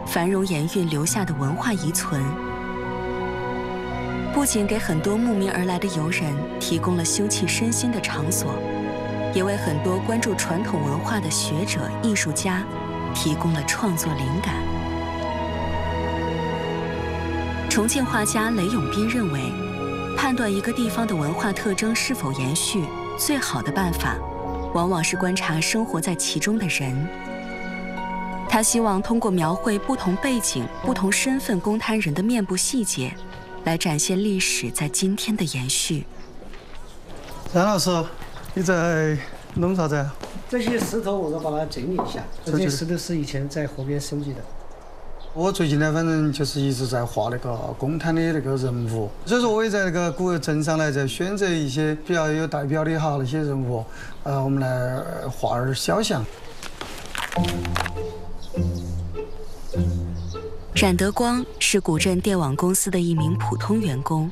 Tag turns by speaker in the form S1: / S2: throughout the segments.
S1: 繁荣盐运留下的文化遗存，不仅给很多慕名而来的游人提供了休憩身心的场所，也为很多关注传统文化的学者、艺术家提供了创作灵感。重庆画家雷永斌认为，判断一个地方的文化特征是否延续，最好的办法，往往是观察生活在其中的人。他希望通过描绘不同背景、不同身份公摊人的面部细节，来展现历史在今天的延续。
S2: 冉老师，你在弄啥子啊？
S3: 这些石头我都把它整理一下，这些石头是以前在河边收集的。
S2: 我最近呢，反正就是一直在画那个公摊的那个人物，所以说我也在那个古镇上来在选择一些比较有代表的那些人物，我们来画点肖像。
S1: 冉德光是古镇电网公司的一名普通员工，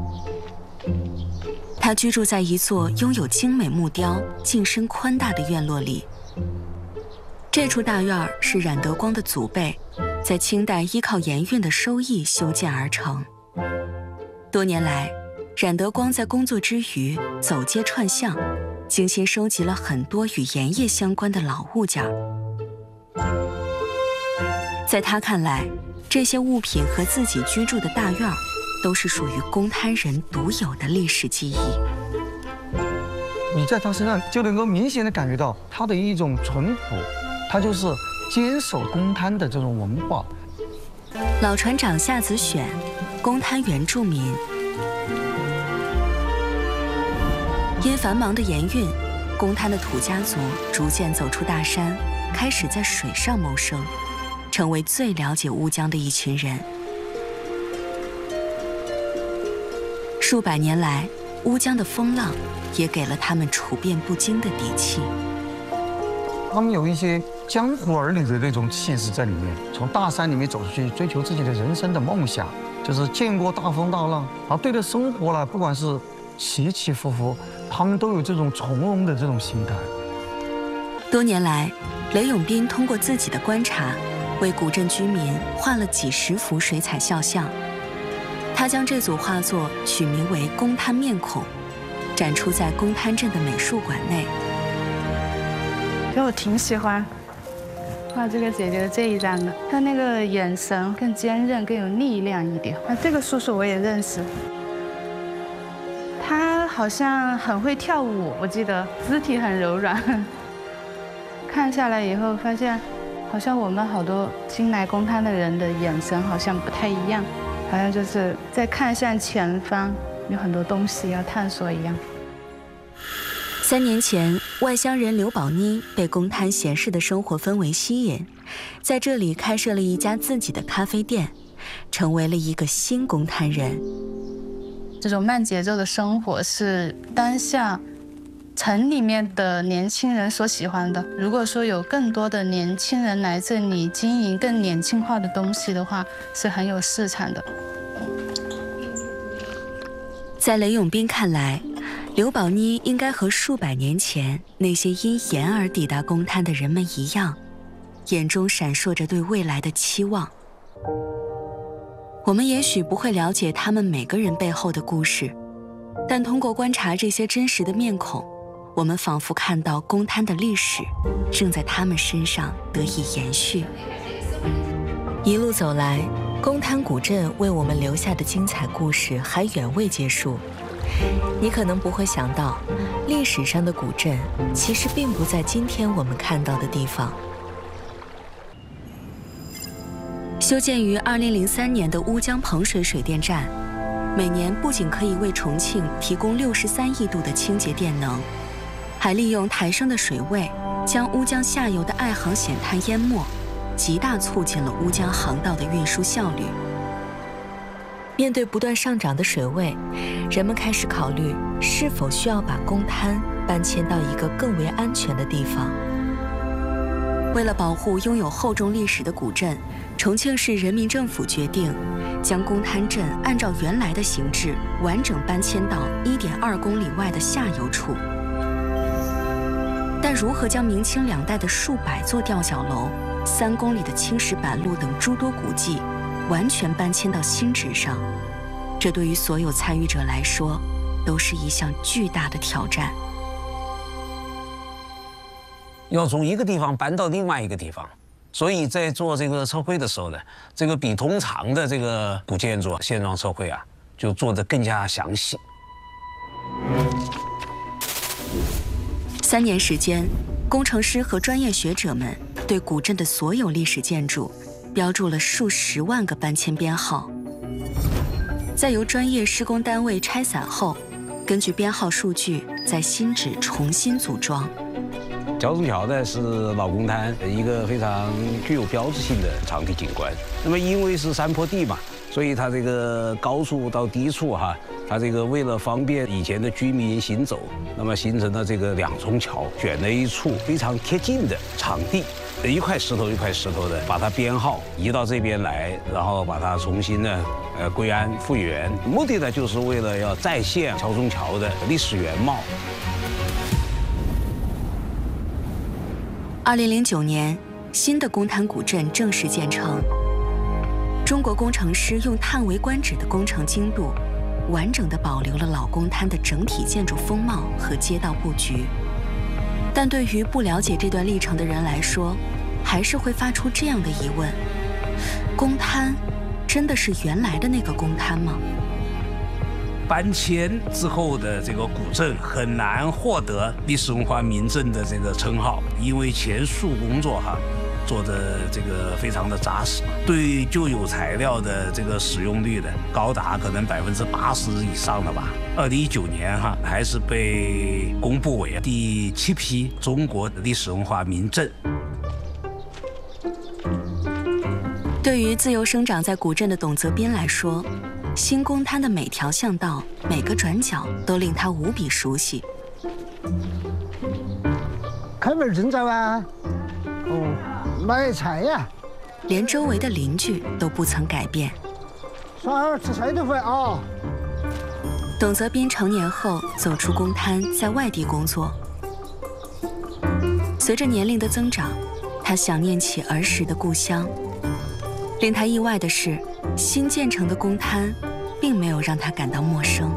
S1: 他居住在一座拥有精美木雕、进深宽大的院落里。这处大院是冉德光的祖辈在清代依靠盐运的收益修建而成。多年来，冉德光在工作之余走街串巷，精心收集了很多与盐业相关的老物件。在他看来，这些物品和自己居住的大院都是属于公摊人独有的历史记忆。
S4: 你在他身上就能够明显的感觉到他的一种淳朴，他就是坚守公摊的这种文化。
S1: 老船长夏子选，公摊原住民。因繁忙的盐运，公摊的土家族逐渐走出大山，开始在水上谋生，成为最了解乌江的一群人。数百年来，乌江的风浪也给了他们处变不惊的底气。
S4: 他们有一些江湖儿女的那种气质在里面，从大山里面走出去，追求自己的人生的梦想，就是见过大风大浪，而对待生活呢，不管是起起伏伏，他们都有这种从容的这种心态。
S1: 多年来，雷永斌通过自己的观察，为古镇居民画了几十幅水彩肖像。他将这组画作取名为“公摊面孔”，展出在公摊镇的美术馆内。
S5: 我挺喜欢画这个姐姐的这一张的，她那个眼神更坚韧，更有力量一点。这个叔叔我也认识，他好像很会跳舞，我记得肢体很柔软。看下来以后发现，好像我们好多新来公摊的人的眼神好像不太一样，好像就是在看向前方，有很多东西要探索一样。
S1: 3年前，外乡人刘宝妮被公摊闲适的生活氛围吸引，在这里开设了一家自己的咖啡店，成为了一个新公摊人。
S5: 这种慢节奏的生活是当下城里面的年轻人所喜欢的。如果说有更多的年轻人来这里经营更年轻化的东西的话，是很有市场的。
S1: 在雷永斌看来，刘宝妮应该和数百年前那些因盐而抵达公摊的人们一样，眼中闪烁着对未来的期望。我们也许不会了解他们每个人背后的故事，但通过观察这些真实的面孔，我们仿佛看到公摊的历史正在他们身上得以延续。一路走来，公摊古镇为我们留下的精彩故事还远未结束。你可能不会想到，历史上的古镇其实并不在今天我们看到的地方。修建于2003年的乌江彭水水电站，每年不仅可以为重庆提供63亿度的清洁电能，还利用抬升的水位将乌江下游的爱航险滩淹没，极大促进了乌江航道的运输效率。面对不断上涨的水位，人们开始考虑是否需要把公摊搬迁到一个更为安全的地方。为了保护拥有厚重历史的古镇，重庆市人民政府决定将公摊镇按照原来的形制完整搬迁到1.2公里外的下游处。但如何将明清两代的数百座吊脚楼 3公里的青石板路等诸多古迹完全搬迁到新址上，这对于所有参与者来说都是一项巨大的挑战。
S6: 要从一个地方搬到另外一个地方，所以在做这个测绘的时候呢，这个比通常的这个古建筑现状测绘啊，就做得更加详细。
S1: 3年时间，工程师和专业学者们对古镇的所有历史建筑标注了数10万个搬迁编号，在由专业施工单位拆散后，根据编号数据在新址重新组装。
S6: 桥中桥呢是老公滩一个非常具有标志性的场地景观。那么因为是山坡地嘛，所以它这个高处到低处它这个为了方便以前的居民行走，那么形成了这个2重桥，选了一处非常贴近的场地，一块石头一块石头的把它编号移到这边来，然后把它重新呢归安复原，目的呢就是为了要再现桥中桥的历史原貌。
S1: 2009年，新的公滩古镇正式建成。中国工程师用碳为观止的工程精度，完整地保留了老公滩的整体建筑风貌和街道布局。但对于不了解这段历程的人来说，还是会发出这样的疑问：公滩真的是原来的那个公滩吗？
S6: 搬迁之后的这个古镇很难获得历史文化名镇的这个称号，因为前述工作做的这个非常的扎实，对旧有材料的这个使用率的高达可能80%以上了吧。2019年还是被公布为第7批中国的历史文化名镇。
S1: 对于自由生长在古镇的董泽斌来说，新公滩的每条巷道、每个转角都令他无比熟悉。
S3: 开门证照啊，买菜呀，
S1: 连周围的邻居都不曾改变。
S3: 耍儿吃菜都会啊。
S1: 董泽斌成年后走出公滩，在外地工作。随着年龄的增长，他想念起儿时的故乡。令他意外的是，新建成的公滩并没有让他感到陌生。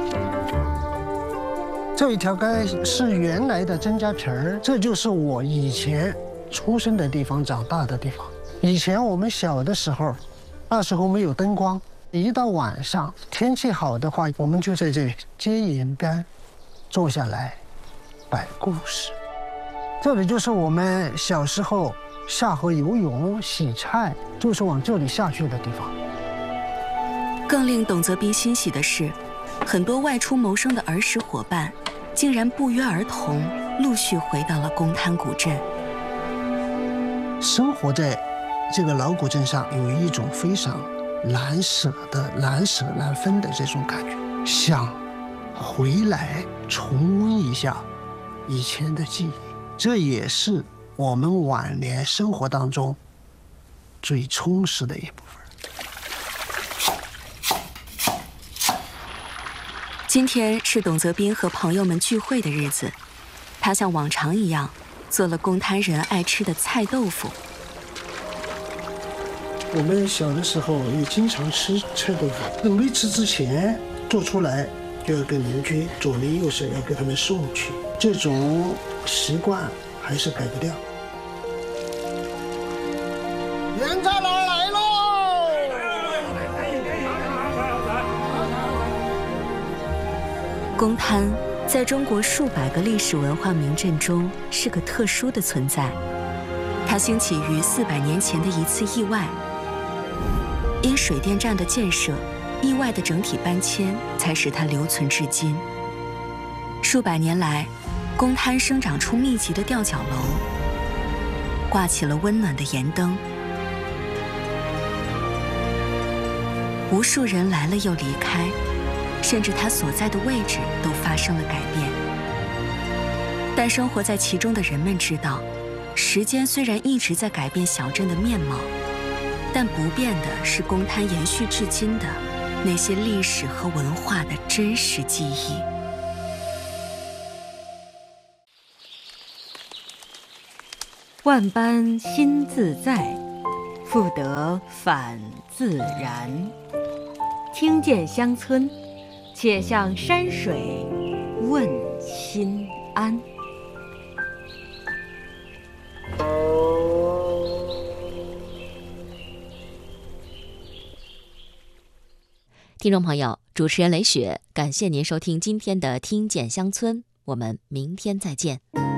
S3: 这一条街是原来的曾家坪儿，这就是我以前出生的地方、长大的地方。以前我们小的时候，那时候没有灯光，一到晚上天气好的话，我们就在这街沿边坐下来摆故事。这里就是我们小时候下河游泳、洗菜，就是往这里下去的地方。
S1: 更令董泽斌欣喜的是，很多外出谋生的儿时伙伴，竟然不约而同陆续回到了公滩古镇。
S3: 生活在这个老古镇上，有一种非常难舍难分的这种感觉，想回来重温一下以前的记忆，这也是我们晚年生活当中最充实的一部分。
S1: 今天是董泽斌和朋友们聚会的日子，他像往常一样做了公滩人爱吃的菜豆腐。
S3: 我们小的时候也经常吃菜豆腐，没吃之前做出来就要跟邻居左邻右舍要给他们送去，这种习惯还是改不掉。原栅栏来喽！
S1: 公滩在中国数百个历史文化名镇中是个特殊的存在，它兴起于400年前的一次意外。因水电站的建设，意外的整体搬迁才使它留存至今。数百年来，公滩生长出密集的吊脚楼，挂起了温暖的盐灯。无数人来了又离开，甚至它所在的位置都发生了改变。但生活在其中的人们知道，时间虽然一直在改变小镇的面貌，但不变的是公滩延续至今的那些历史和文化的真实记忆。
S7: 万般心自在，复得返自然。听见乡村，且向山水问心安。
S1: 听众朋友，主持人雷雪，感谢您收听今天的《听见乡村》，我们明天再见。